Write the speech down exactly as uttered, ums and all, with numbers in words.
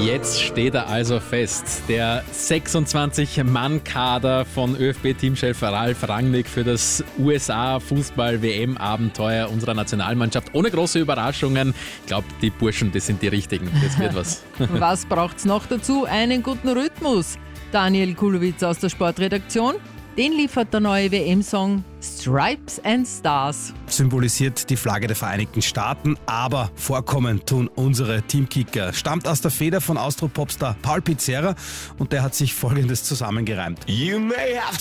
Jetzt steht er also fest. Der sechsundzwanzig-Mann-Kader von ÖFB-Teamchef Ralf Rangnick für das U S A-Fußball-W M-Abenteuer unserer Nationalmannschaft. Ohne große Überraschungen. Ich glaube, die Burschen, das sind die Richtigen. Das wird was. Was braucht's noch dazu? Einen guten Rhythmus. Daniel Kulowitz aus der Sportredaktion. Den liefert der neue W M-Song Stripes and Stars. Symbolisiert die Flagge der Vereinigten Staaten, aber vorkommen tun unsere Teamkicker. Stammt aus der Feder von Austro-Popstar Paul Pizzerra und der hat sich Folgendes zusammengereimt. You may have